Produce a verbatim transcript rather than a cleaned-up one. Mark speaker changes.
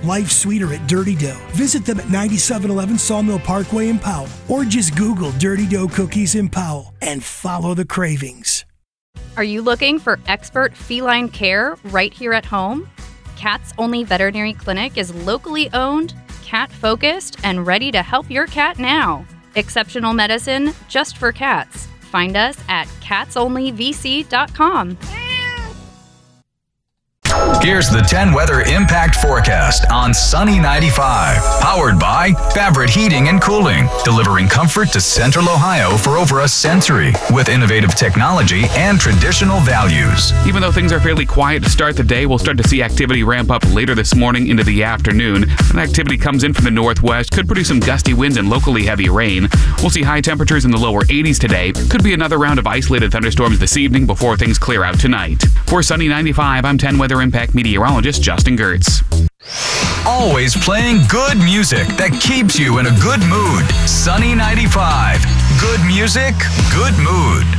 Speaker 1: life's sweeter at Dirty Dough. Visit them at ninety-seven eleven Sawmill Parkway in Powell, or just Google Dirty Dough Cookies in Powell and follow the cravings.
Speaker 2: Are you looking for expert feline care right here at home? Cats Only Veterinary Clinic is locally owned, cat-focused, and ready to help your cat now. Exceptional medicine just for cats. Find us at cats only v c dot com.
Speaker 3: Here's the ten weather impact forecast on Sunny ninety-five. Powered by Fabric Heating and Cooling, delivering comfort to Central Ohio for over a century with innovative technology and traditional values.
Speaker 4: Even though things are fairly quiet to start the day, we'll start to see activity ramp up later this morning into the afternoon. When activity comes in from the northwest, could produce some gusty winds and locally heavy rain. We'll see high temperatures in the lower eighties today. Could be another round of isolated thunderstorms this evening before things clear out tonight. For Sunny ninety-five, I'm ten Weather Impact meteorologist Justin Gertz.
Speaker 3: Always playing good music that keeps you in a good mood. Sunny ninety-five. Good music, good mood.